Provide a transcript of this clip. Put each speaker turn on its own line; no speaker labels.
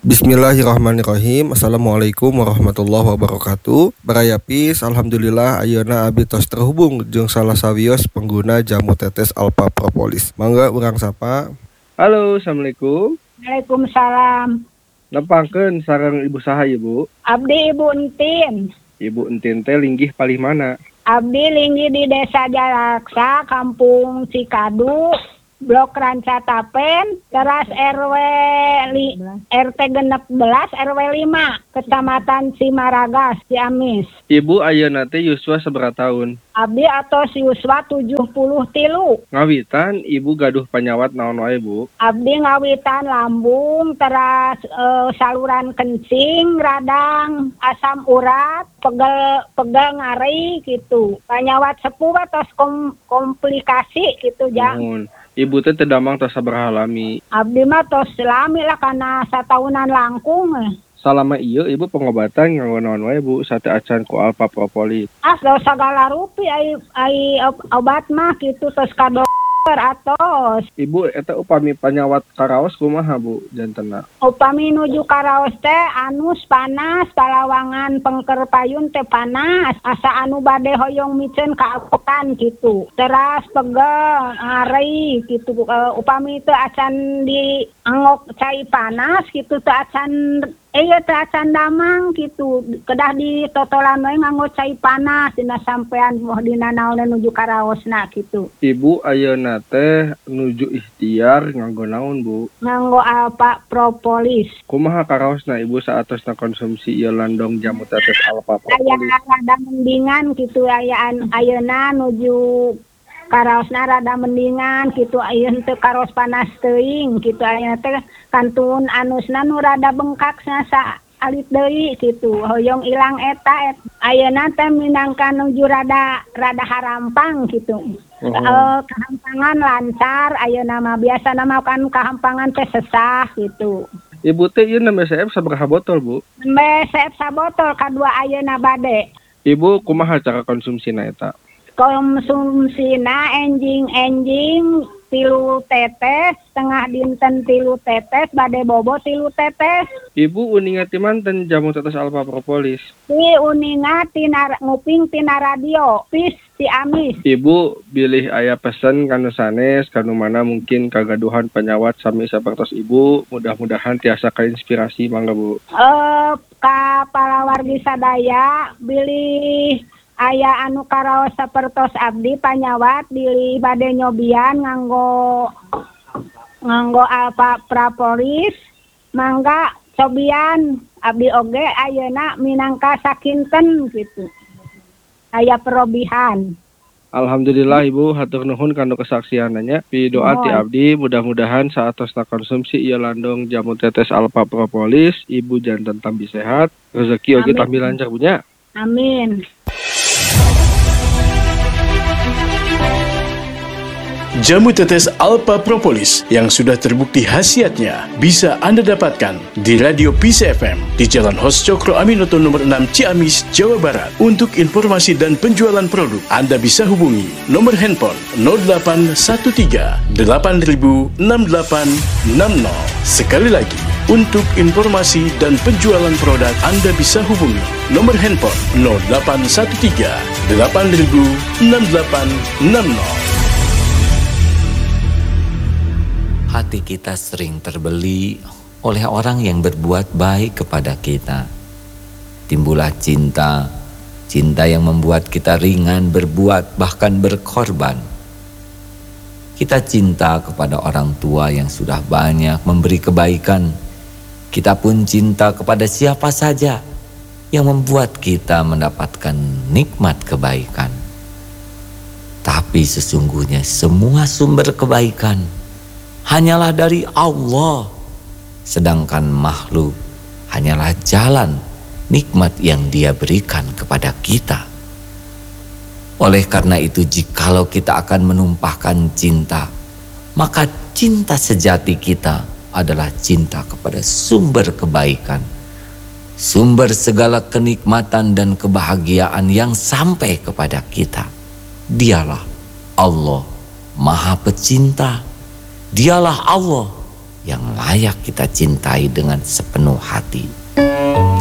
Bismillahirrahmanirrahim. Assalamualaikum warahmatullahi wabarakatuh. Barayapis, alhamdulillah ayeuna abdi tos terhubung jeung salah sawios pengguna jamu tetes Alpha Propolis. Mangga urang sapa.
Halo, assalamualaikum.
Waalaikumsalam.
Nepangkeun sareng ibu saha ibu?
Abdi Ibu Entin.
Ibu Entin teh linggih palih mana?
Abdi linggih di Desa Jalaksa, Kampung Cikadu, Blok Ranca Tapen, teras RT 16 RW 5, Kecamatan Cimaragas, Ciamis.
Ibu ayeuna teh yuswa sabaraha taun?
Abdi atos yuswa 73.
Ngawitan ibu gaduh panyawat naon wae bu?
Abdi ngawitan lambung, teras saluran kencing, radang, asam urat, pegel ngari gitu. Panyawat sepuh atos komplikasi gitu jang.
Ibu teh terdamang tos sabaraha lami?
Abdi mah tos lami lah kana satahunan langkung.
Salama ieu ibu pengobatan nganggo naon wae bu sate acan ku Alpha Propolis?
Sagala rupi ai obat mah gitu tos ka dokter atos.
Ibu eta upami panyawat karaos kumaha bu jantenna?
Upami nuju karaos teh anus panas, palawangan pengker payun teh panas, asa anu bade hoyong micen kaapokan gitu. Teras pegel, ngari gitu. Upami teh acan di angok cai panas gitu teh acan teh acan damang gitu. Kedah di totolan we nganggo cai panas dina sampean moh dina naon nuju karaosna gitu.
Ibu ayeuna teh nuju ikhtiar nganggo naon bu?
Nganggo Alpha Propolis.
Kumaha karaosna ibu saatosna konsumsi ieu landong jamu tetes Alpha Propolis?
Aya rada mendingan gitu ayeuna nuju karaosna rada mendingan gitu ayeuna teu karos panas teuing gitu ayeuna teh kantun anusna nu rada bengkak sa alit deui gitu hoyong ilang eta ayeuna teh minangka nuju rada harampang gitu. Kehampangan lancar ayeuna mah biasana mah kan kehampangan teh sesah gitu.
Ibu teh ieu nembe CF sabaraha botol bu?
Nembe CF sabotol kadua ayeuna bade.
Ibu kumaha cara konsumsina eta?
Konsumsina enjing 3 tetes, setengah dinten 3 tetes, bade bobo 3 tetes.
Ibu uninga ti manten jamu tetes Alpha Propolis?
Si uninga nguping tina radio, pis si Amis.
Ibu bilih aya pesen kanu sanes, kanu mana mungkin kagaduhan penyawat sami sapertos ibu, mudah-mudahan tiasa kainspirasi mangga bu.
Ka palawargi sadaya bilih aya anu karaos sapertos abdi panyawat bilih bade nyobian nganggo Alpha Propolis mangga cobian abdi oge ayeuna minangka sakinten gitu aya perobihan.
Alhamdulillah ibu hatur nuhun kanu kesaksiananya doa ti abdi mudah-mudahan saatosna konsumsi ieu landong jamu tetes Alpha Propolis ibu janten tambi sehat rezeki oge tambi lancar punya.
Amin.
Jamu tetes Alpha Propolis yang sudah terbukti khasiatnya bisa Anda dapatkan di Radio Peace FM di Jalan Hos Cokro Aminoto nomor 6 Ciamis, Jawa Barat. Untuk informasi dan penjualan produk, Anda bisa hubungi nomor handphone 0813 8000 6860. Sekali lagi, untuk informasi dan penjualan produk, Anda bisa hubungi nomor handphone 0813 8000 6860.
Hati kita sering terbeli oleh orang yang berbuat baik kepada kita. Timbullah cinta yang membuat kita ringan berbuat bahkan berkorban. Kita cinta kepada orang tua yang sudah banyak memberi kebaikan. Kita pun cinta kepada siapa saja yang membuat kita mendapatkan nikmat kebaikan. Tapi sesungguhnya semua sumber kebaikan hanyalah dari Allah, sedangkan makhluk hanyalah jalan nikmat yang Dia berikan kepada kita. Oleh karena itu, jikalau kita akan menumpahkan cinta, maka cinta sejati kita adalah cinta kepada sumber kebaikan, sumber segala kenikmatan dan kebahagiaan yang sampai kepada kita. Dialah Allah Maha Pecinta. Dialah Allah yang layak kita cintai dengan sepenuh hati.